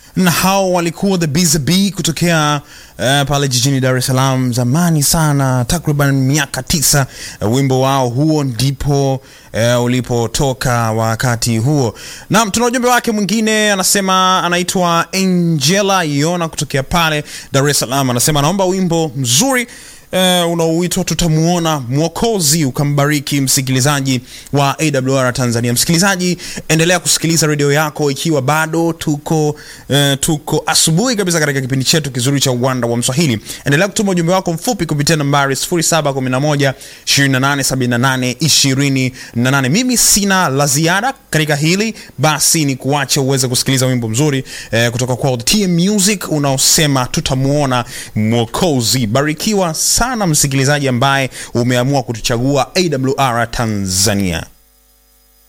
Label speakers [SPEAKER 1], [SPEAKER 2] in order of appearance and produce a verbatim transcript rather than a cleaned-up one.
[SPEAKER 1] Na hao walikuwa The Bizzy B kutokea uh, pale jijini Dar es Salaam zamani sana, takriban miaka tisa. Uh, wimbo wao huo ndipo uh, ulipotoka wakati huo. Na tuna ujumbe wake mwingine, anasema anaitwa Angela Yona kutokea pale Dar es Salaam. Anasema naomba wimbo mzuri Uh, unaoitwa Tutamuona Mwokozi, ukambariki msikilizaji wa A W R Tanzania. Msikilizaji, endelea kusikiliza radio yako ikiwa bado tuko uh, tuko asubuhi kabisa katika kipindi chetu kizuri cha Uwanda wa Mswahili. Endelea kutuma ujumbe wako mfupi kupitia nambari sifuri saba kumi na moja ishirini na nane sabini na nane ishirini na nane. Mimi sina la ziada katika hili, basi ni kuacha uweze kusikiliza wimbo mzuri uh, kutoka kwa T M Music unaosema Tutamuona Mwokozi. Barikiwa sana msikilizaji ambaye umeamua kutuchagua A W R Tanzania.